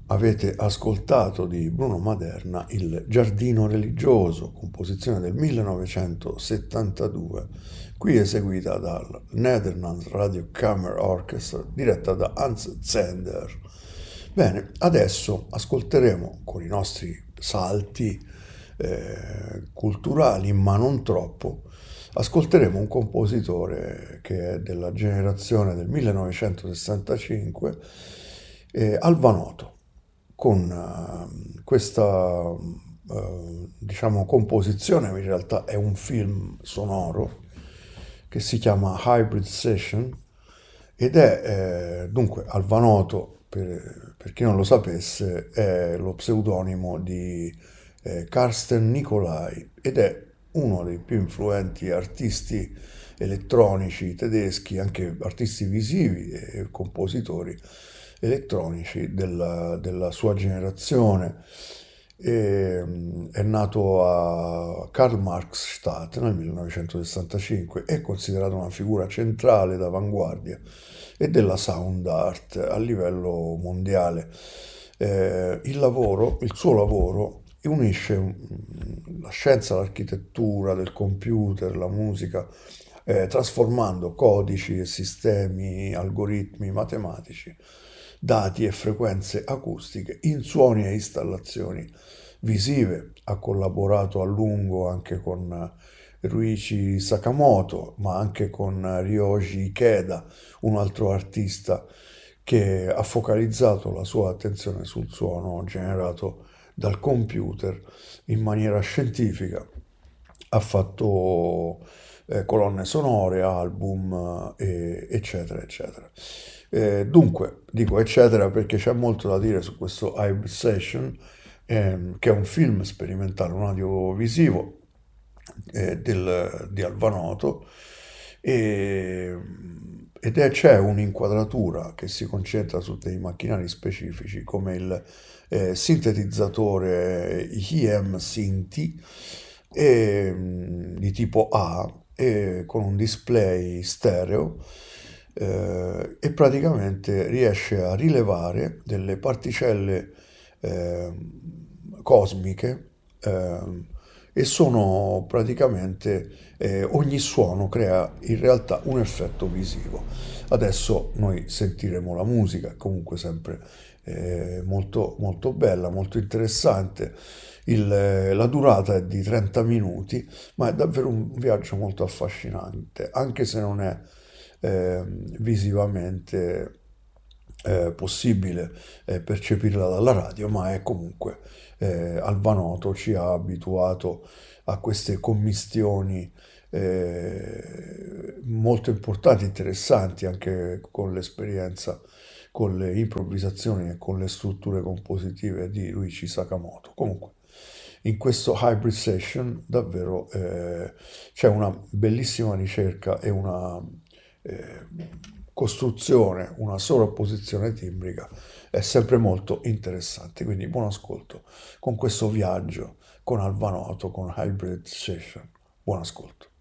Avete ascoltato di Bruno Maderna Il Giardino Religioso, composizione del 1972, qui eseguita dal Netherlands Radio Kammer Orchestra, diretta da Hans Zender. Bene, adesso ascolteremo con i nostri salti culturali, ma non troppo, ascolteremo un compositore che è della generazione del 1965, Alva Noto, con questa diciamo composizione, in realtà è un film sonoro che si chiama Hybrid Session ed è dunque Alva Noto, per chi non lo sapesse, è lo pseudonimo di Carsten Nicolai ed è uno dei più influenti artisti elettronici tedeschi, anche artisti visivi e compositori elettronici della sua generazione. È nato a Karl Marx Stadt nel 1965, è considerato una figura centrale d'avanguardia e della sound art a livello mondiale. Il suo lavoro unisce la scienza, l'architettura del computer, la musica, trasformando codici e sistemi, algoritmi matematici, dati e frequenze acustiche in suoni e installazioni visive. Ha collaborato a lungo anche con Ruichi Sakamoto, ma anche con Ryoji Ikeda, un altro artista che ha focalizzato la sua attenzione sul suono generato dal computer in maniera scientifica. Ha fatto colonne sonore, album, eccetera, eccetera. Dunque, dico eccetera perché c'è molto da dire su questo Hybrid Session, che è un film sperimentale, un audiovisivo di Alva Noto, c'è un'inquadratura che si concentra su dei macchinari specifici come il sintetizzatore IM Synthi di tipo A con un display stereo, e praticamente riesce a rilevare delle particelle eh, cosmiche, e sono praticamente ogni suono crea in realtà un effetto visivo. Adesso noi sentiremo la musica, comunque sempre molto, molto bella, molto interessante. La durata è di 30 minuti, ma è davvero un viaggio molto affascinante, anche se non è visivamente possibile percepirla dalla radio, ma è comunque Alva Noto ci ha abituato a queste commistioni molto importanti, interessanti, anche con l'esperienza, con le improvvisazioni e con le strutture compositive di Ruichi Sakamoto. Comunque, in questo Hybrid Session davvero c'è una bellissima ricerca e una eh, costruzione, una sovrapposizione timbrica è sempre molto interessante. Quindi buon ascolto con questo viaggio con Alva Noto, con Hybrid Session. Buon ascolto.